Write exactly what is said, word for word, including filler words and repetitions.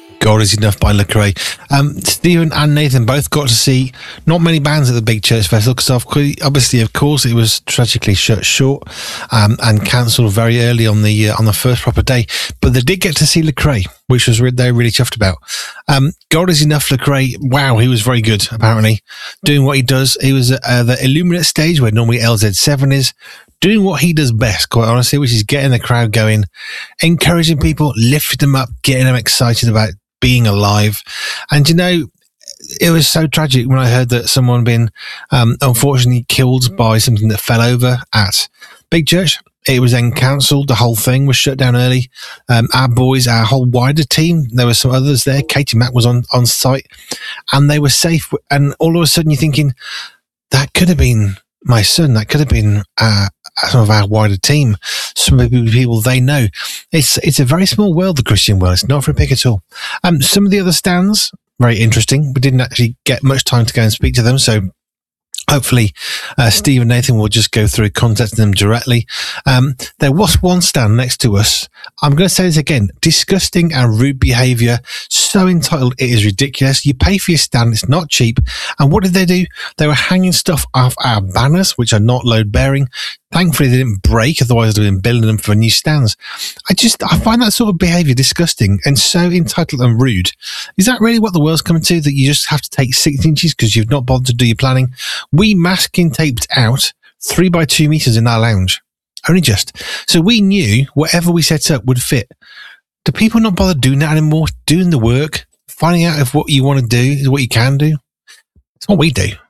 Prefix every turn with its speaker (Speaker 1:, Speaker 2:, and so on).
Speaker 1: God Is Enough by Lecrae. Um, Stephen and Nathan both got to see not many bands at the Big Church Festival because obviously, of course, it was tragically shut short um, and cancelled very early on the uh, on the first proper day. But they did get to see Lecrae, which was re- they were really chuffed about. Um, God Is Enough, Lecrae, wow, he was very good, apparently. Doing what he does. He was at uh, the Illuminate stage where normally L Z seven is, doing what he does best, quite honestly, which is getting the crowd going, encouraging people, lifting them up, getting them excited about being alive. And you know, it was so tragic when I heard that someone had been um, unfortunately killed by something that fell over at Big Church. It was then cancelled. The whole thing was shut down early. Um, our boys, our whole wider team, there were some others there. Katie Mack was on, on site and they were safe. And all of a sudden you're thinking, that could have been my son. That could have been uh, some of our wider team. Some of the people they know. It's it's a very small world, the Christian world. It's not for a pick at all. Um, some of the other stands, very interesting. We didn't actually get much time to go and speak to them, so hopefully uh, Steve and Nathan will just go through contacting them directly. Um, there was one stand next to us. I'm going to say this again. Disgusting and rude behaviour. So entitled, it is ridiculous. You pay for your stand. It's not cheap. And what did they do? They were hanging stuff off our banners, which are not load bearing. Thankfully, they didn't break. Otherwise, they'd have been building them for new stands. I just, I find that sort of behaviour disgusting and so entitled and rude. Is that really what the world's coming to? That you just have to take six inches because you've not bothered to do your planning? We masking taped out three by two meters in our lounge. Only just. So we knew whatever we set up would fit. Do people not bother doing that anymore? Doing the work, finding out if what you want to do is what you can do? It's what we do.